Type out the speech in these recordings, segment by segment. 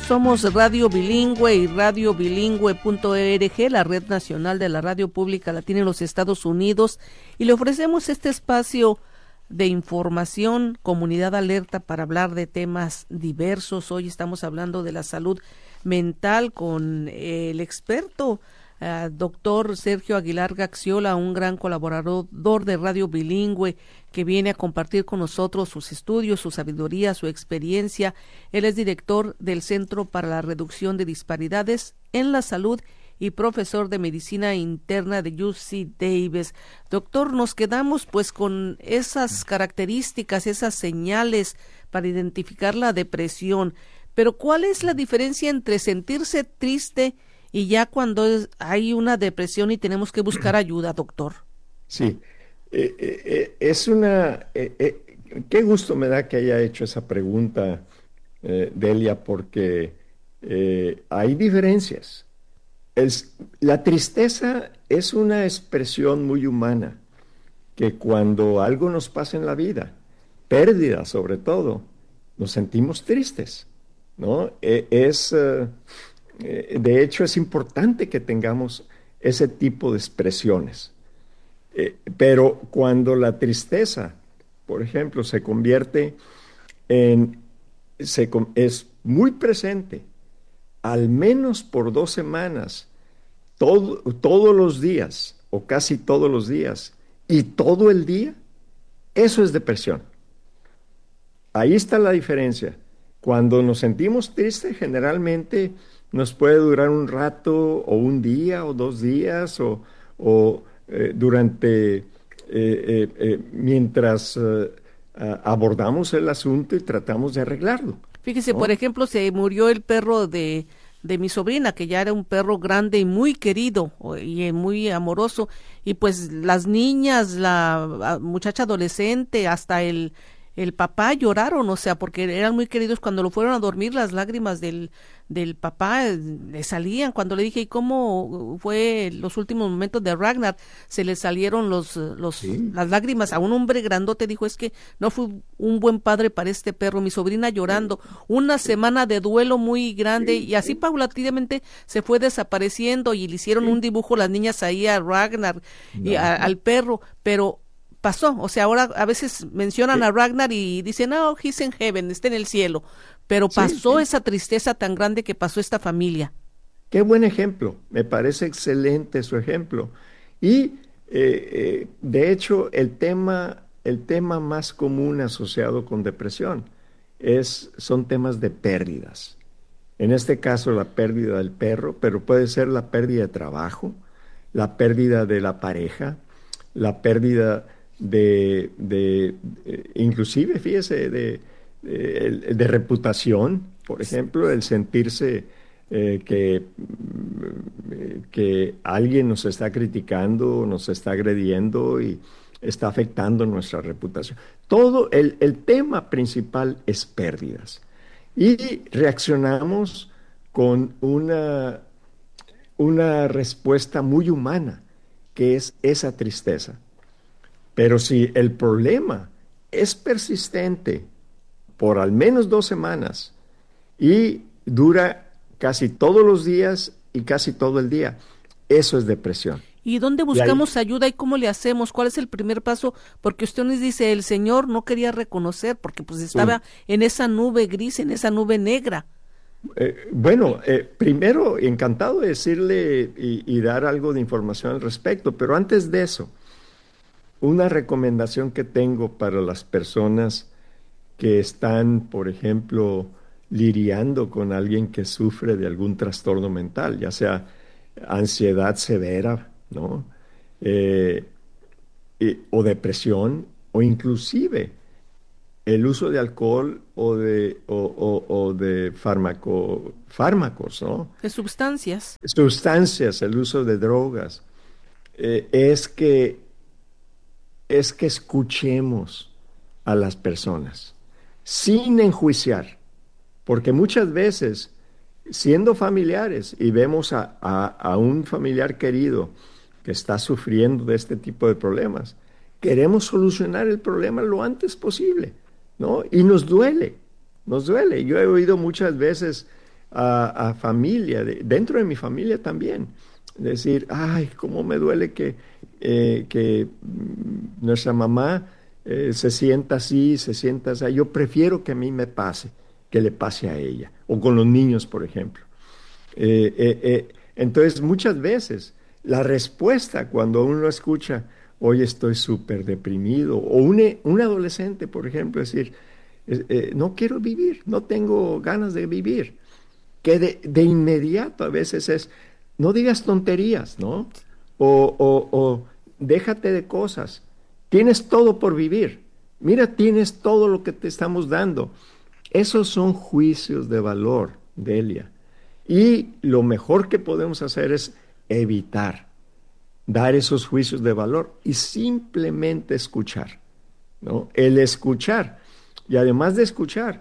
Somos Radio Bilingüe y radiobilingüe.org, la red nacional de la radio pública latina en los Estados Unidos, y le ofrecemos este espacio de información, comunidad alerta, para hablar de temas diversos. Hoy estamos hablando de la salud mental con el experto doctor Sergio Aguilar Gaxiola, un gran colaborador de Radio Bilingüe, que viene a compartir con nosotros sus estudios, su sabiduría, su experiencia. Él es director del Centro para la Reducción de Disparidades en la Salud y profesor de Medicina Interna de UC Davis. Doctor, nos quedamos pues con esas características, esas señales para identificar la depresión. Pero ¿cuál es la diferencia entre sentirse triste y ya cuando hay una depresión y tenemos que buscar ayuda, doctor? Sí, es qué gusto me da que haya hecho esa pregunta, Delia, porque hay diferencias. La tristeza es una expresión muy humana, que cuando algo nos pasa en la vida, pérdida sobre todo, nos sentimos tristes, ¿no? De hecho, es importante que tengamos ese tipo de expresiones. Pero cuando la tristeza, por ejemplo, se convierte es muy presente, al menos por 2 semanas, todos los días, o casi todos los días, y todo el día, eso es depresión. Ahí está la diferencia. Cuando nos sentimos tristes, generalmente nos puede durar un rato, o un día, o 2 días, mientras abordamos el asunto y tratamos de arreglarlo. Fíjese, ¿no? Por ejemplo, se murió el perro de mi sobrina, que ya era un perro grande y muy querido y muy amoroso, y pues las niñas, la muchacha adolescente, hasta el papá lloraron, o sea, porque eran muy queridos. Cuando lo fueron a dormir, las lágrimas del papá le salían. Cuando le dije, ¿y cómo fue los últimos momentos de Ragnar? Se le salieron Sí. las lágrimas a un hombre grandote. Dijo, es que no fue un buen padre para este perro. Mi sobrina llorando, una semana de duelo muy grande, y así paulatinamente se fue desapareciendo, y le hicieron un dibujo las niñas ahí a Ragnar y al perro, pero pasó. O sea, ahora a veces mencionan a Ragnar y dicen, no, he's in heaven, está en el cielo, pero pasó esa tristeza tan grande que pasó esta familia. Qué buen ejemplo, me parece excelente su ejemplo. Y de hecho, el tema más común asociado con depresión son temas de pérdidas. En este caso, la pérdida del perro, pero puede ser la pérdida de trabajo, la pérdida de la pareja, la pérdida inclusive, fíjese, de reputación, por ejemplo, el sentirse que alguien nos está criticando, nos está agrediendo y está afectando nuestra reputación. Todo el tema principal es pérdidas. Y reaccionamos con una respuesta muy humana, que es esa tristeza. Pero si el problema es persistente por al menos 2 semanas y dura casi todos los días y casi todo el día, eso es depresión. ¿Y dónde buscamos ayuda y cómo le hacemos? ¿Cuál es el primer paso? Porque usted nos dice, el Señor no quería reconocer porque pues estaba en esa nube gris, en esa nube negra. Primero, encantado de decirle y dar algo de información al respecto, pero antes de eso, una recomendación que tengo para las personas que están, por ejemplo, lidiando con alguien que sufre de algún trastorno mental, ya sea ansiedad severa, ¿no? O depresión, o inclusive el uso de alcohol o de fármacos, ¿no? De sustancias. Sustancias, el uso de drogas. Es que escuchemos a las personas sin enjuiciar, porque muchas veces, siendo familiares y vemos a un familiar querido que está sufriendo de este tipo de problemas, queremos solucionar el problema lo antes posible, ¿no? Y nos duele. Yo he oído muchas veces a familia, dentro de mi familia también. Decir, ay, cómo me duele que nuestra mamá se sienta así, se sienta así. Yo prefiero que a mí me pase, que le pase a ella. O con los niños, por ejemplo. Entonces, muchas veces, la respuesta cuando uno escucha, hoy estoy súper deprimido, o un adolescente, por ejemplo, decir, no quiero vivir, no tengo ganas de vivir, que de inmediato a veces es, no digas tonterías, ¿no? O déjate de cosas, tienes todo por vivir, mira, tienes todo lo que te estamos dando. Esos son juicios de valor, Delia. Y lo mejor que podemos hacer es evitar dar esos juicios de valor y simplemente escuchar, ¿no? El escuchar. Y además de escuchar,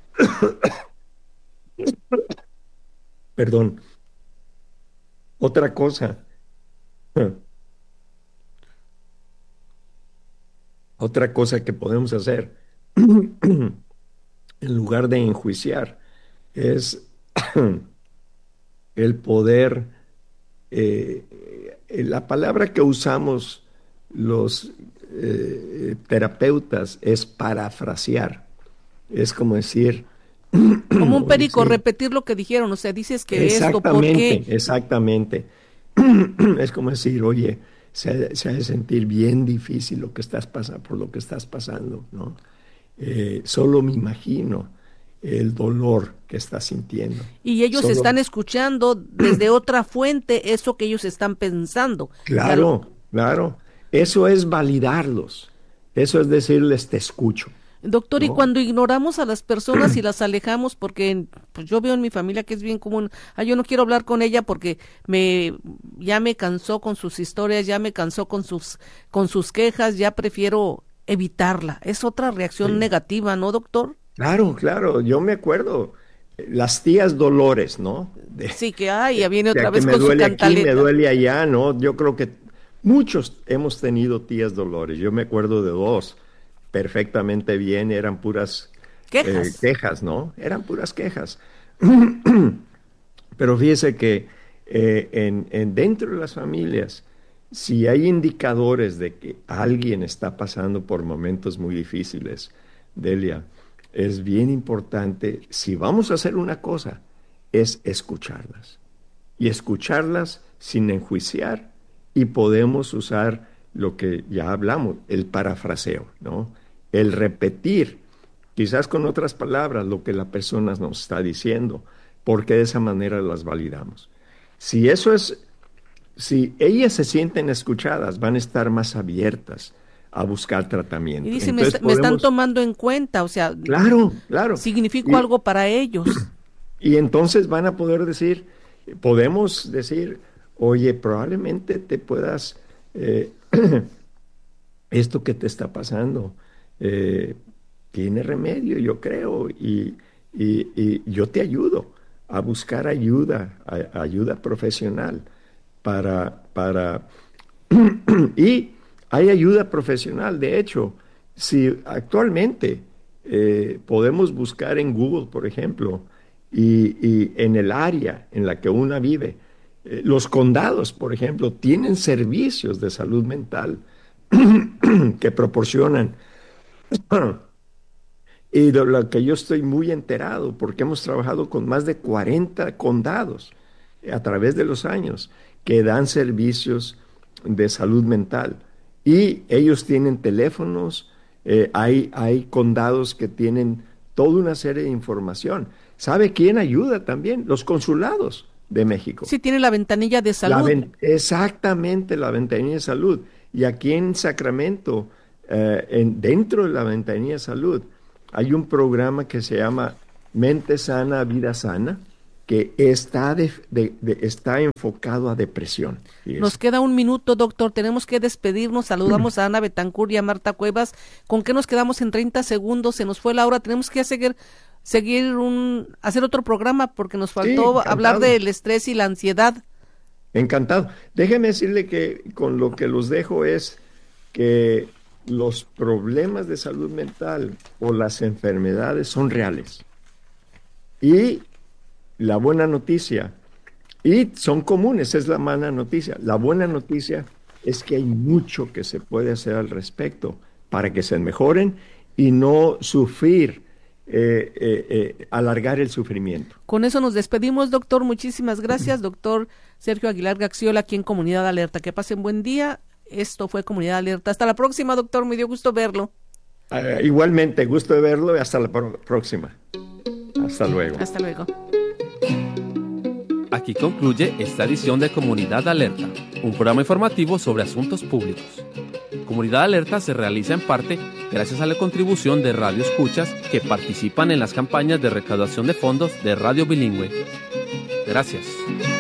perdón, otra cosa, otra cosa que podemos hacer en lugar de enjuiciar es el poder, la palabra que usamos los terapeutas es parafrasear, es como decir, Como un perico, decir, repetir lo que dijeron, o sea, dices que esto, ¿por qué? exactamente, es como decir, oye, se ha de sentir bien difícil lo que estás pasando, por lo que estás pasando, ¿no? Solo me imagino el dolor que estás sintiendo. Y ellos Solo, están escuchando desde otra fuente eso que ellos están pensando. claro, claro, eso es validarlos, eso es decirles te escucho, Doctor, y ¿no? cuando ignoramos a las personas y las alejamos, porque pues yo veo en mi familia que es bien común, yo no quiero hablar con ella porque ya me cansó con sus historias, ya me cansó con sus quejas, ya prefiero evitarla. Es otra reacción Sí. negativa, ¿no, doctor? Claro, claro, yo me acuerdo, las tías Dolores, ¿no? Sí, que ya viene De otra a que vez me con su duele aquí, me cantaleta. duele allá, ¿no? Yo creo que muchos hemos tenido tías Dolores, yo me acuerdo de dos perfectamente bien, eran puras Quejas. quejas, ¿no? Eran puras quejas. Pero fíjese que dentro de las familias, si hay indicadores de que alguien está pasando por momentos muy difíciles, Delia, es bien importante, si vamos a hacer una cosa, es escucharlas. Y escucharlas sin enjuiciar, y podemos usar lo que ya hablamos, el parafraseo, ¿no? El repetir, quizás con otras palabras, lo que la persona nos está diciendo, porque de esa manera las validamos. Si eso es, si ellas se sienten escuchadas, van a estar más abiertas a buscar Y tratamiento. dice, Entonces me están podemos, tomando en cuenta, o sea, claro, claro. significo Y, algo para ellos. y entonces van a poder decir, podemos decir, oye, probablemente te puedas, esto que te está pasando, eh, tiene remedio, yo creo, y yo te ayudo a buscar ayuda, ayuda profesional para y hay ayuda profesional. De hecho, si actualmente podemos buscar en Google, por ejemplo, y en el área en la que una vive, los condados, por ejemplo, tienen servicios de salud mental que proporcionan. Y de lo que yo estoy muy enterado, porque hemos trabajado con más de 40 condados a través de los años que dan servicios de salud mental. Y ellos tienen teléfonos, hay condados que tienen toda una serie de información. ¿Sabe quién ayuda también? Los consulados de México. Sí, tiene la ventanilla de salud. Exactamente, la ventanilla de salud. Y aquí en Sacramento, dentro de la ventanilla de salud, hay un programa que se llama Mente Sana, Vida Sana, que está, está enfocado a depresión. Nos Fíjese. queda un minuto, doctor. Tenemos que despedirnos. Saludamos a Ana Betancourt y a Marta Cuevas. ¿Con qué nos quedamos en 30 segundos? Se nos fue la hora. Tenemos que hacer otro programa porque nos Sí, faltó hablar encantado. del estrés y la ansiedad. Encantado. Déjeme decirle que con lo que los dejo es que los problemas de salud mental o las enfermedades son reales. Y la buena noticia, y son comunes, es la mala noticia. La buena noticia es que hay mucho que se puede hacer al respecto para que se mejoren y no sufrir, alargar el sufrimiento. Con eso nos despedimos, doctor. Muchísimas gracias, doctor Sergio Aguilar Gaxiola, aquí en Comunidad Alerta. Que pasen buen día. Esto fue Comunidad Alerta. Hasta la próxima, doctor. Me dio gusto verlo. Igualmente, gusto de verlo y hasta la próxima. Hasta luego. Hasta luego. Aquí concluye esta edición de Comunidad Alerta, un programa informativo sobre asuntos públicos. Comunidad Alerta se realiza en parte gracias a la contribución de radioescuchas que participan en las campañas de recaudación de fondos de Radio Bilingüe. Gracias.